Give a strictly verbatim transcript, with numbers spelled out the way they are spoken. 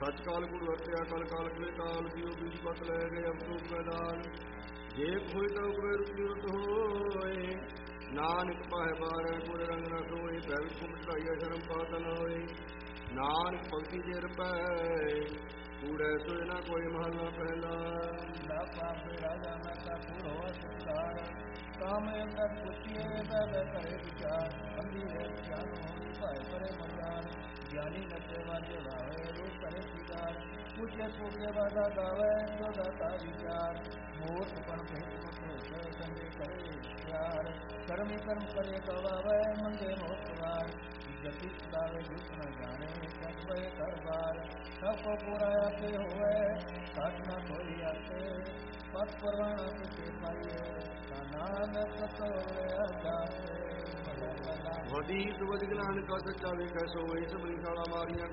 ਸੱਚ ਕਾਲ ਗੁਰ ਵਰਤਿਆ ਕਲ ਕਾਲ ਕਲੇ ਕਾਲ ਜੀਉ ਬੀਜ ਪਤ ਲੈ ਗਏ ਅਵਤੂਕ ਮੈਦਾਨ ਜੇ ਕੋਈ ਤਾਂ ਉਪਰੇ ਰੁਚਿਤ ਹੋਏ ਨਾਨਕ ਪਾਹਿ ਬਾਰੈ ਗੁਰ ਰੰਗ ਨ ਸੋਏ ਭੈ ਕੁਮ ਢਾਈਆ ਸ਼ਰਮ ਪਾਤ ਨ ਹੋਏ ਨਾਨਕ ਭਗਤੀ ਜੇ ਰਪੈ ਕੂੜੈ ਸੋਇ ਨਾ ਕੋਈ ਮਹਲ ਨ ਪਹਿਲਾ ਨਾ ਪਾਪੇ ਰਾਜਾ ਮੈਂ ਤਾ ਪੂਰ ਹੋ ਸੁਤਾਰ ਕਾਮ ਅੰਦਰ ਪੁੱਛੀਏ ਬੈ ਬੈ ਕਰੇ ਵਿਚਾਰ ਅੰਧੀਰੇ ਗਿਆਨ ਹੋਈ ਭਾਇ ਪਰੇ ਮਰਿਆਨ ਗਿਆਨੀ ਨੱਚੇ ਵਾਜੇ ਵਾਵੇ ਰੂਪ ਕਰੇ ਸਿਦਾਰ ਪੁੱਛੇ ਪੁੱਛੇ ਵਾਦਾ ਗਾਵੇ ਜੋ ਦਾਤਾ ਵਿਚਾਰ ਮੋਤ ਪਣ ਭੇਟ ਮਤੋ ਸੰਗੇ ਕਰੇ ਪਿਆਰ ਕਰਮੀ ਕਰਮ ਕਰੇ ਗਵਾਵੇ ਮੰਗੇ ਮੋਤਵਾਰ ਜਤੀ ਸਦਾਵੇ ਜਿਸ ਨ ਜਾਣੇ ਸਭੇ ਕਰਬਾਰ ਸਭ ਕੋ ਪੂਰਾ ਆਪੇ ਹੋਵੇ ਸੱਚ ਨ ਕੋਈ ਆਤੇ ਪਤ ਪਰਵਾਣਾ ਤੇ ਪਾਈਏ ਨਾਨਕ ਤੋਰੇ ਅਜਾਤੇ ਵਡੀ ਤੁਵਦ ਗਿਆਨ ਕਾ ਸੱਚਾ ਵੇਖੈ ਸੋਏ ਸਭਨੀ ਸਾਲਾ ਮਾਰੀਆਂ